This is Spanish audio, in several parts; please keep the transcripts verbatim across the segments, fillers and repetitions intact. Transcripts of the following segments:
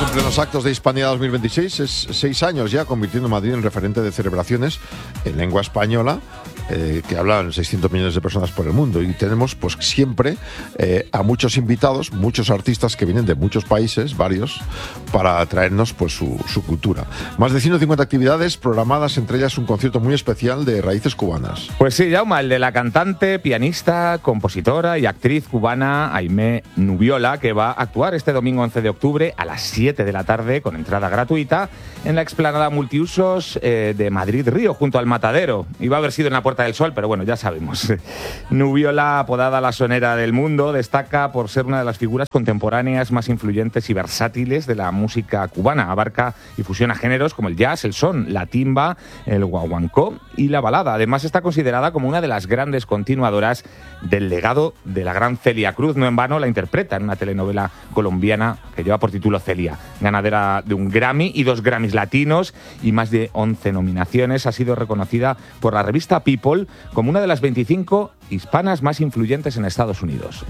en plenos actos de Hispanidad dos mil veintiséis. Es seis años ya convirtiendo Madrid en referente de celebraciones en lengua española, eh, que hablan seiscientos millones de personas por el mundo. Y tenemos pues siempre eh, a muchos invitados, muchos artistas que vienen de muchos países, varios, para traernos pues su, su cultura. Más de ciento cincuenta actividades programadas, entre ellas un concierto muy especial de raíces cubanas. Pues sí, Jaume, el de la cantante, pianista, compositora y actriz cubana Aimé Nubiola, que va a actuar este domingo once de octubre a las siete de la tarde con entrada gratuita en la explanada multiusos eh, de Madrid-Río, junto al Matadero. Iba a haber sido en la Puerta del Sol, pero bueno, ya sabemos. Nubiola, apodada la sonera del mundo, destaca por ser una de las figuras contemporáneas más influyentes y versátiles de la música cubana. Abarca y fusiona géneros como el jazz, el son, la timba, el guaguancó y la balada. Además, está considerada como una de las grandes continuadoras del legado de la gran Celia Cruz. No en vano la interpreta en una telenovela colombiana que lleva por título Celia. Ganadera de un Grammy y dos Grammys latinos y más de once nominaciones, ha sido reconocida por la revista People como una de las veinticinco hispanas más influyentes en Estados Unidos.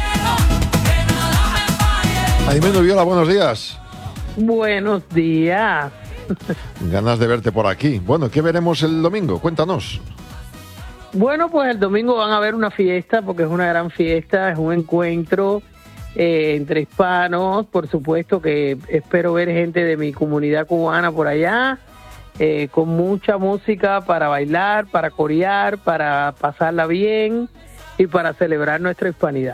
Aimé Nubiola, buenos días. Buenos días. Ganas de verte por aquí. Bueno, ¿qué veremos el domingo? Cuéntanos. Bueno, pues el domingo van a haber una fiesta, porque es una gran fiesta, es un encuentro eh, entre hispanos. Por supuesto que espero ver gente de mi comunidad cubana por allá, eh, con mucha música para bailar, para corear, para pasarla bien y para celebrar nuestra hispanidad.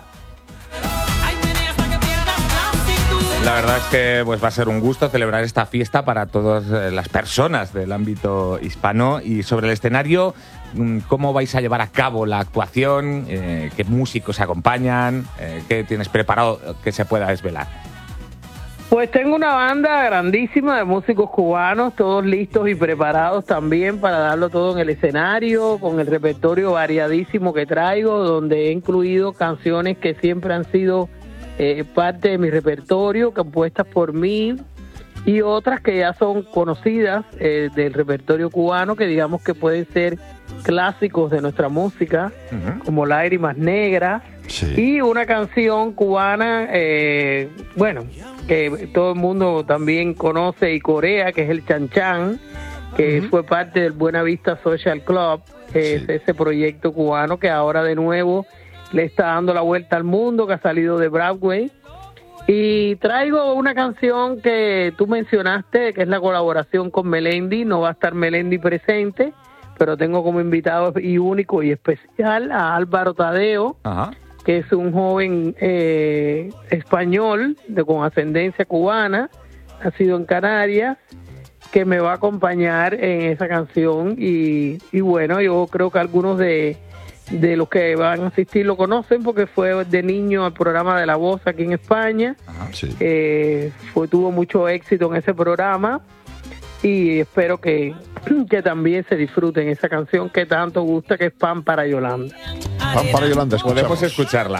La verdad es que pues, va a ser un gusto celebrar esta fiesta para todas las personas del ámbito hispano. Y sobre el escenario, ¿cómo vais a llevar a cabo la actuación? Eh, ¿Qué músicos acompañan? Eh, ¿Qué tienes preparado que se pueda desvelar? Pues tengo una banda grandísima de músicos cubanos, todos listos y preparados también para darlo todo en el escenario, con el repertorio variadísimo que traigo, donde he incluido canciones que siempre han sido Eh, parte de mi repertorio, compuestas por mí, y otras que ya son conocidas eh, del repertorio cubano, que digamos que pueden ser clásicos de nuestra música, uh-huh. como Lágrimas Negras, sí. Y una canción cubana, eh, bueno, que todo el mundo también conoce y corea, que es el Chan Chan, que uh-huh. fue parte del Buena Vista Social Club, que sí. es ese proyecto cubano que ahora de nuevo le está dando la vuelta al mundo, que ha salido de Broadway. Y traigo una canción que tú mencionaste, que es la colaboración con Melendi. No va a estar Melendi presente, pero tengo como invitado y único y especial a Álvaro Tadeo, Ajá. que es un joven eh, español de, con ascendencia cubana, nacido en Canarias, que me va a acompañar en esa canción. Y, y bueno, yo creo que algunos de de los que van a asistir lo conocen, porque fue de niño al programa de La Voz aquí en España. Ajá, sí. eh, fue, tuvo mucho éxito en ese programa, y espero que, que también se disfruten esa canción que tanto gusta, que es Pan para Yolanda. Pan para Yolanda, escuchamos. Podemos escucharla.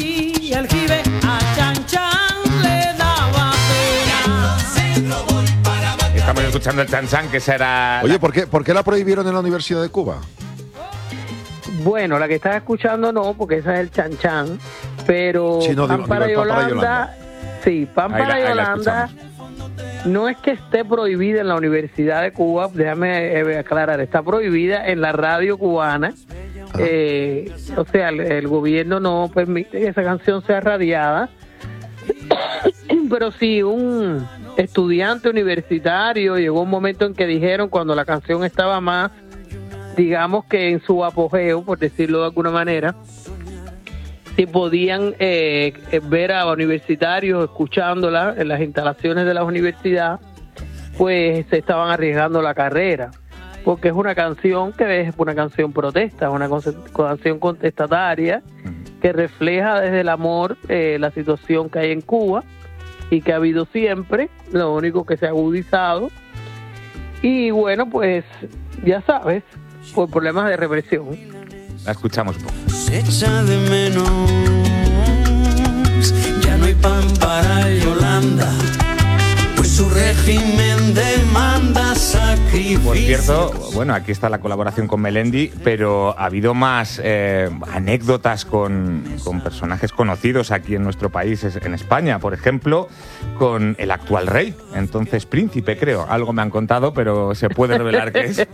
Estamos escuchando el Chan Chan, que será... Oye, ¿por qué, ¿por qué la prohibieron en la Universidad de Cuba? Bueno, la que estás escuchando no, porque esa es el Chan Chan, pero sí, no, Pan, digo, para digo, Yolanda, Pan para Yolanda, sí, Pan ahí para la, Yolanda no es que esté prohibida en la Universidad de Cuba, déjame eh, aclarar, está prohibida en la radio cubana, eh, o sea, el, el gobierno no permite que esa canción sea radiada, pero sí un estudiante universitario llegó un momento en que dijeron, cuando la canción estaba más, digamos que en su apogeo, por decirlo de alguna manera, si podían eh, ver a universitarios escuchándola en las instalaciones de la universidad, pues se estaban arriesgando la carrera, porque es una canción que es una canción protesta, una canción contestataria que refleja desde el amor eh, la situación que hay en Cuba y que ha habido siempre, lo único que se ha agudizado, y bueno, pues ya sabes, por problemas de represión. La escuchamos un poco. Se echa de menos, ya no hay pan para Yolanda, pues su régimen demanda saque Por cierto, bueno, aquí está la colaboración con Melendi, pero ha habido más eh, anécdotas con, con personajes conocidos aquí en nuestro país, en España. Por ejemplo, con el actual rey, entonces príncipe, creo. Algo me han contado, pero ¿se puede revelar qué es?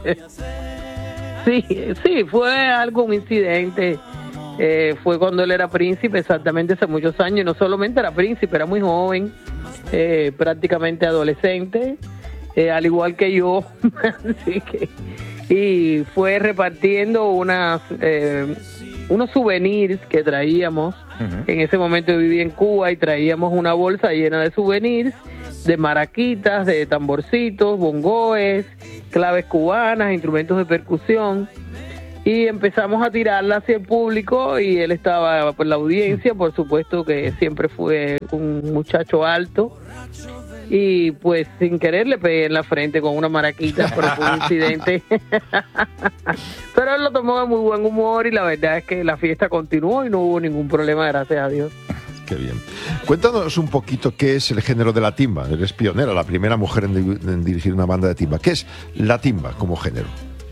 Sí, sí, fue algo, un incidente. Eh, fue cuando él era príncipe, exactamente hace muchos años. Y no solamente era príncipe, era muy joven, eh, prácticamente adolescente. Eh, al igual que yo, así que, y fue repartiendo unas eh, unos souvenirs que traíamos. Uh-huh. En ese momento yo vivía en Cuba y traíamos una bolsa llena de souvenirs, de maraquitas, de tamborcitos, bongoes, claves cubanas, instrumentos de percusión, y empezamos a tirarla hacia el público y él estaba por la audiencia, por supuesto que siempre fue un muchacho alto. Y pues sin querer le pegué en la frente con una maraquita, pero fue un incidente. Pero él lo tomó de muy buen humor y la verdad es que la fiesta continuó y no hubo ningún problema, gracias a Dios. Qué bien. Cuéntanos un poquito qué es el género de la timba. Eres pionera, la primera mujer en, di- en dirigir una banda de timba. ¿Qué es la timba como género?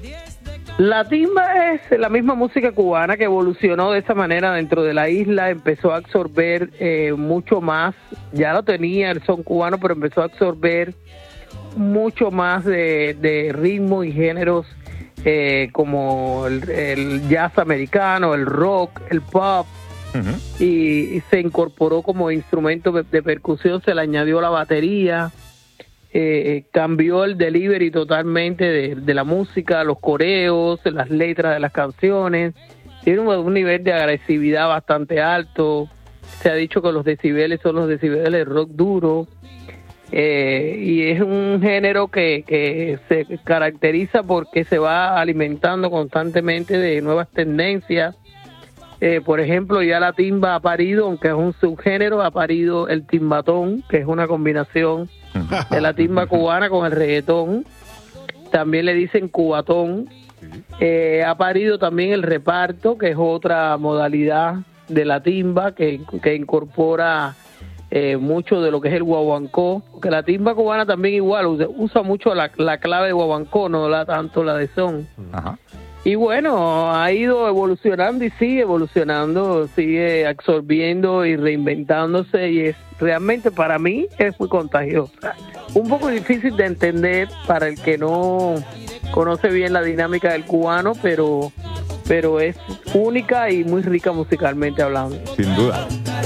La timba es la misma música cubana que evolucionó de esa manera dentro de la isla, empezó a absorber eh, mucho más, ya lo tenía el son cubano, pero empezó a absorber mucho más de, de ritmo y géneros eh, como el, el jazz americano, el rock, el pop, uh-huh. y, y se incorporó como instrumento de, de percusión, se le añadió la batería. Eh, cambió el delivery totalmente de, de la música, los coreos, las letras de las canciones. Tiene un, un nivel de agresividad bastante alto. Se ha dicho que los decibeles son los decibeles del rock duro. Eh, y es un género que, que se caracteriza porque se va alimentando constantemente de nuevas tendencias. Eh, por ejemplo, ya la timba ha parido, aunque es un subgénero, ha parido el timbatón, que es una combinación de la timba cubana con el reggaetón. También le dicen cubatón. Eh, ha parido también el reparto, que es otra modalidad de la timba que, que incorpora eh, mucho de lo que es el guaguancó, porque la timba cubana también igual usa mucho la, la clave de guaguancó, no la tanto la de son. Ajá. Y bueno, ha ido evolucionando y sigue evolucionando, sigue absorbiendo y reinventándose, y es realmente para mí es muy contagiosa. Un poco difícil de entender para el que no conoce bien la dinámica del cubano, pero pero es única y muy rica musicalmente hablando. Sin duda.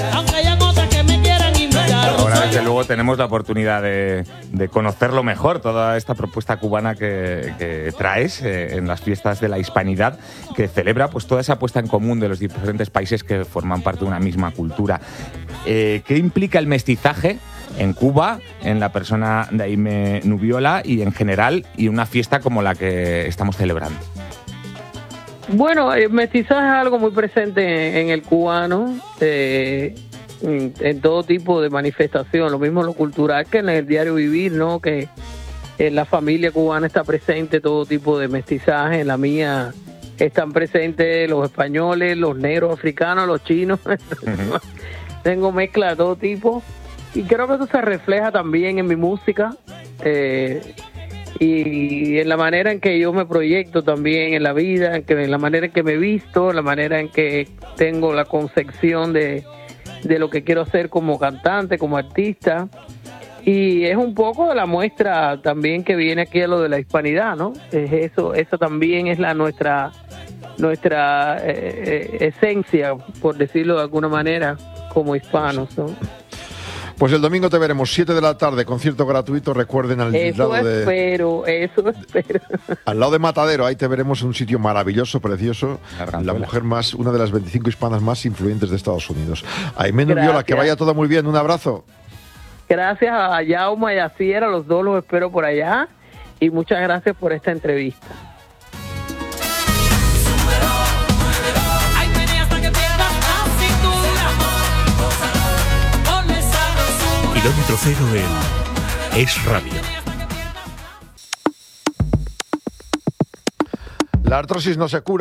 Ahora, desde luego, tenemos la oportunidad de, de conocerlo mejor, toda esta propuesta cubana que, que traes eh, en las fiestas de la hispanidad, que celebra pues toda esa puesta en común de los diferentes países que forman parte de una misma cultura. Eh, ¿Qué implica el mestizaje en Cuba, en la persona de Aimé Nubiola y en general, y una fiesta como la que estamos celebrando? Bueno, el mestizaje es algo muy presente en el cubano, eh, en, en todo tipo de manifestación, lo mismo en lo cultural que en el diario vivir, ¿no? Que en la familia cubana está presente todo tipo de mestizaje, en la mía están presentes los españoles, los negros africanos, los chinos, uh-huh. Tengo mezcla de todo tipo y creo que eso se refleja también en mi música, eh, y en la manera en que yo me proyecto también en la vida, en, que, en la manera en que me visto, en la manera en que tengo la concepción de, de lo que quiero hacer como cantante, como artista. Y es un poco de la muestra también que viene aquí a lo de la hispanidad, ¿no? Es eso, eso también es la nuestra nuestra eh, esencia, por decirlo de alguna manera, como hispanos, ¿no? Pues el domingo te veremos, siete de la tarde, concierto gratuito, recuerden, al eso lado de... espero, eso espero. Al lado de Matadero, ahí te veremos en un sitio maravilloso, precioso, la, la mujer más, una de las veinticinco hispanas más influyentes de Estados Unidos. Aimé Nubiola, que vaya todo muy bien, un abrazo. Gracias a Jaume y a Sierra, los dos los espero por allá, y muchas gracias por esta entrevista. Kilómetro cero en Es Radio. La artrosis no se cura,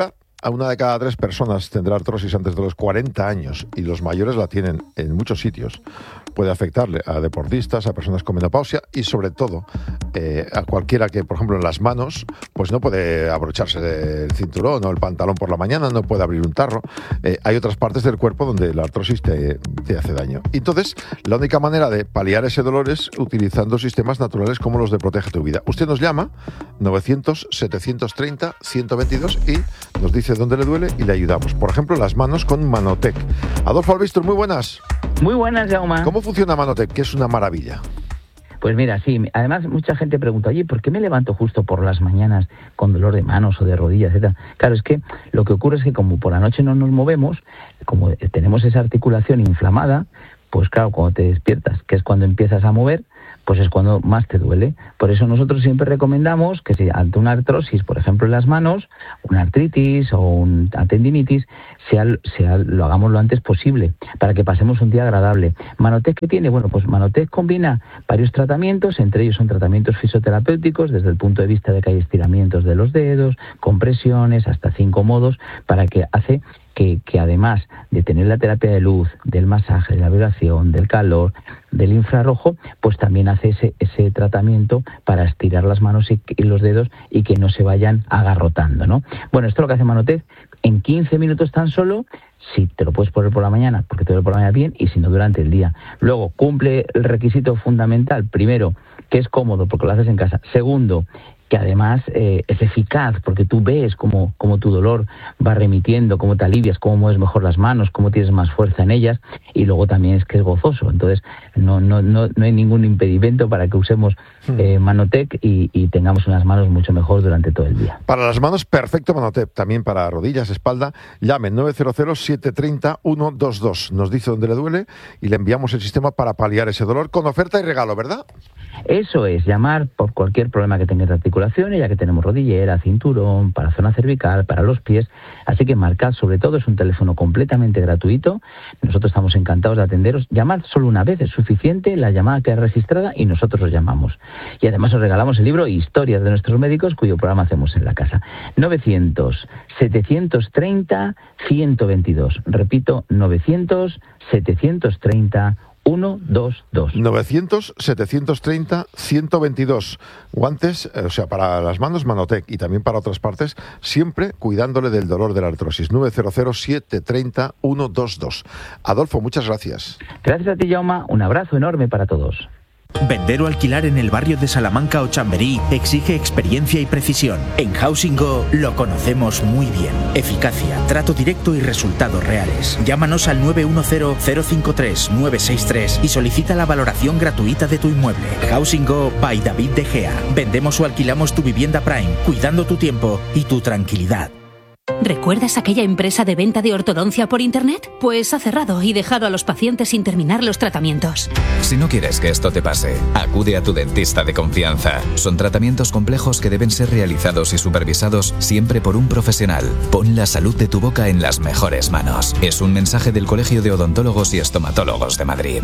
a una de cada tres personas tendrá artrosis antes de los cuarenta años y los mayores la tienen en muchos sitios. Puede afectarle a deportistas, a personas con menopausia y sobre todo eh, a cualquiera que, por ejemplo, en las manos, pues no puede abrocharse el cinturón o el pantalón por la mañana, no puede abrir un tarro. Eh, hay otras partes del cuerpo donde la artrosis te, te hace daño. Entonces, la única manera de paliar ese dolor es utilizando sistemas naturales como los de Protege tu Vida. Usted nos llama novecientos, setecientos treinta, ciento veintidós y nos dice dónde le duele y le ayudamos. Por ejemplo, las manos con Manotec. Adolfo Albistur, muy buenas. Muy buenas, Jaume. ¿Cómo funciona Manotec? Que es una maravilla. Pues mira, sí. Además, mucha gente pregunta, oye, ¿por qué me levanto justo por las mañanas con dolor de manos o de rodillas, etcétera? Claro, es que lo que ocurre es que como por la noche no nos movemos, como tenemos esa articulación inflamada, pues claro, cuando te despiertas, que es cuando empiezas a mover, pues es cuando más te duele. Por eso nosotros siempre recomendamos que si ante una artrosis, por ejemplo en las manos, una artritis o una tendinitis, sea, sea, lo hagamos lo antes posible, para que pasemos un día agradable. Manotec, ¿qué tiene? Bueno, pues Manotec combina varios tratamientos, entre ellos son tratamientos fisioterapéuticos, desde el punto de vista de que hay estiramientos de los dedos, compresiones, hasta cinco modos, para que hace que, que además de tener la terapia de luz, del masaje, de la vibración, del calor, del infrarrojo, pues también hace ese, ese tratamiento para estirar las manos y, y los dedos y que no se vayan agarrotando, ¿no? Bueno, esto es lo que hace Manotec en quince minutos tan solo, si te lo puedes poner por la mañana, porque te lo por la mañana bien, y si no durante el día. Luego, cumple el requisito fundamental, primero, que es cómodo porque lo haces en casa. Segundo, que además eh, es eficaz, porque tú ves cómo, cómo tu dolor va remitiendo, cómo te alivias, cómo mueves mejor las manos, cómo tienes más fuerza en ellas, y luego también es que es gozoso. Entonces no no no, no hay ningún impedimento para que usemos eh, Manotec y, y tengamos unas manos mucho mejor durante todo el día. Para las manos, perfecto Manotec. También para rodillas, espalda, llame nueve cero cero, siete tres cero, uno dos dos. Nos dice dónde le duele y le enviamos el sistema para paliar ese dolor con oferta y regalo, ¿verdad? Eso es, llamar por cualquier problema que tengas de articulaciones, ya que tenemos rodillera, cinturón, para zona cervical, para los pies. Así que marcad, sobre todo, es un teléfono completamente gratuito. Nosotros estamos encantados de atenderos. Llamad solo una vez, es suficiente la llamada que es registrada y nosotros os llamamos. Y además os regalamos el libro Historias de nuestros médicos, cuyo programa hacemos en la casa. novecientos, setecientos treinta, ciento veintidós. Repito, novecientos, setecientos treinta, uno dos dos. novecientos, setecientos treinta, ciento veintidós. Guantes, o sea, para las manos Manotec y también para otras partes, siempre cuidándole del dolor de la artrosis. nueve cero cero, siete tres cero, uno dos dos. Adolfo, muchas gracias. Gracias a ti, Jaume. Un abrazo enorme para todos. Vender o alquilar en el barrio de Salamanca o Chamberí exige experiencia y precisión. En Housing Go lo conocemos muy bien. Eficacia, trato directo y resultados reales. Llámanos al nueve uno cero, cero cinco tres, nueve seis tres y solicita la valoración gratuita de tu inmueble. Housing Go by David De Gea. Vendemos o alquilamos tu vivienda Prime, cuidando tu tiempo y tu tranquilidad. ¿Recuerdas aquella empresa de venta de ortodoncia por internet? Pues ha cerrado y dejado a los pacientes sin terminar los tratamientos. Si no quieres que esto te pase, acude a tu dentista de confianza. Son tratamientos complejos que deben ser realizados y supervisados siempre por un profesional. Pon la salud de tu boca en las mejores manos. Es un mensaje del Colegio de Odontólogos y Estomatólogos de Madrid.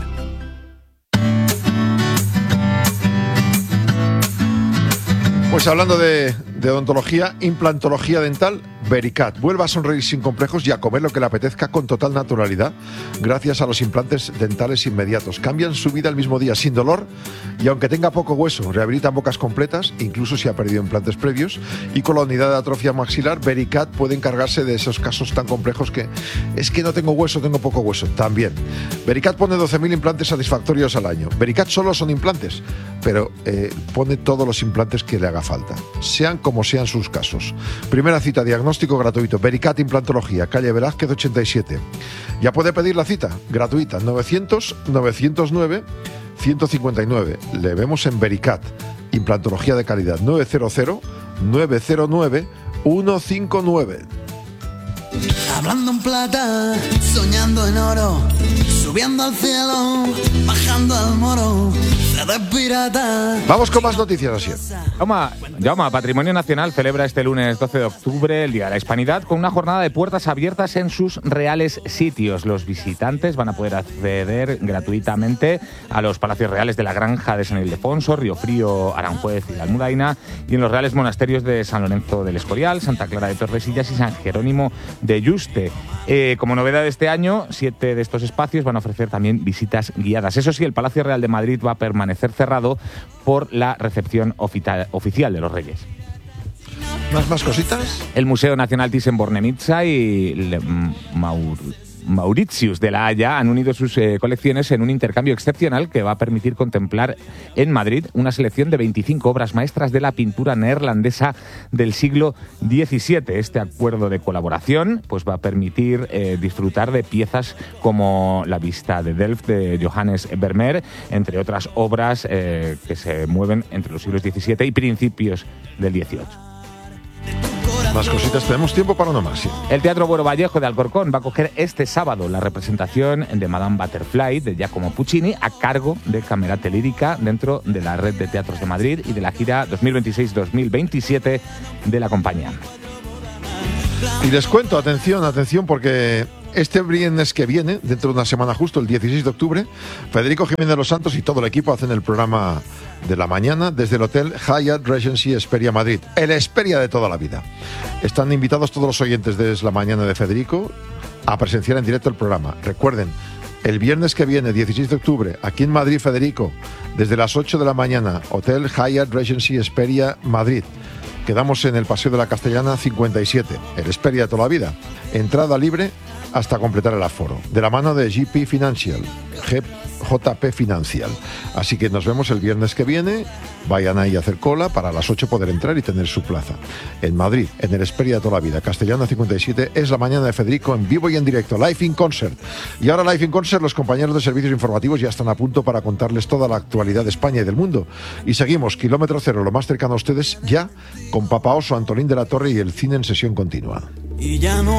Pues hablando de, de odontología, implantología dental, Vericat. Vuelva a sonreír sin complejos y a comer lo que le apetezca con total naturalidad gracias a los implantes dentales inmediatos. Cambian su vida el mismo día, sin dolor, y aunque tenga poco hueso, rehabilitan bocas completas, incluso si ha perdido implantes previos, y con la unidad de atrofia maxilar, Vericat puede encargarse de esos casos tan complejos que es que no tengo hueso, tengo poco hueso. También. Vericat pone doce mil implantes satisfactorios al año. Vericat solo son implantes, pero eh, pone todos los implantes que le haga falta, sean como sean sus casos. Primera cita, diagnóstico gratuito. Vericat Implantología, calle Velázquez ochenta y siete. Ya puede pedir la cita gratuita, novecientos, novecientos nueve, ciento cincuenta y nueve. Le vemos en Vericat Implantología de calidad, nueve cero cero, nueve cero nueve, uno cinco nueve. Hablando en plata, soñando en oro, subiendo al cielo, bajando al moro. Vamos con más noticias, así. Jaume, Jaume, Patrimonio Nacional celebra este lunes doce de octubre el Día de la Hispanidad con una jornada de puertas abiertas en sus reales sitios. Los visitantes van a poder acceder gratuitamente a los palacios reales de la Granja de San Ildefonso, Río Frío, Aranjuez y la Almudaina, y en los reales monasterios de San Lorenzo del Escorial, Santa Clara de Tordesillas y San Jerónimo de Yuste. Eh, como novedad de este año, siete de estos espacios van a ofrecer también visitas guiadas. Eso sí, el Palacio Real de Madrid va a permanecer cerrado por la recepción ofici- oficial de los Reyes. ¿Más, más cositas? El Museo Nacional Thyssen-Bornemisza y Le Maur... Mauritius de La Haya han unido sus eh, colecciones en un intercambio excepcional que va a permitir contemplar en Madrid una selección de veinticinco obras maestras de la pintura neerlandesa del siglo diecisiete. Este acuerdo de colaboración pues, va a permitir eh, disfrutar de piezas como La Vista de Delft de Johannes Vermeer, entre otras obras eh, que se mueven entre los siglos diecisiete y principios del dieciocho. Más cositas, tenemos tiempo para uno más. Sí. El Teatro Buero Vallejo de Alcorcón va a coger este sábado la representación de Madame Butterfly de Giacomo Puccini a cargo de Camerata Lírica dentro de la Red de Teatros de Madrid y de la gira dos mil veintiséis dos mil veintisiete de la compañía. Y les cuento, atención, atención, porque este viernes que viene, dentro de una semana justo, el dieciséis de octubre, Federico Jiménez de los Santos y todo el equipo hacen el programa de la mañana desde el Hotel Hyatt Regency Hesperia Madrid, el Hesperia de toda la vida. Están invitados todos los oyentes de la mañana de Federico a presenciar en directo el programa. Recuerden, el viernes que viene, dieciséis de octubre, aquí en Madrid, Federico, desde las ocho de la mañana, Hotel Hyatt Regency Hesperia Madrid. Quedamos en el Paseo de la Castellana cincuenta y siete, el Hesperia de toda la vida. Entrada libre hasta completar el aforo. De la mano de G P Financial, G J P Financial. Así que nos vemos el viernes que viene. Vayan ahí a hacer cola para a las ocho poder entrar y tener su plaza. En Madrid, en el Hesperia de toda la vida, Castellana cincuenta y siete, es la mañana de Federico en vivo y en directo, Live in Concert. Y ahora Live in Concert, los compañeros de servicios informativos ya están a punto para contarles toda la actualidad de España y del mundo. Y seguimos, kilómetro cero, lo más cercano a ustedes, ya con Papa Oso, Antolín de la Torre y el cine en sesión continua. Y ya no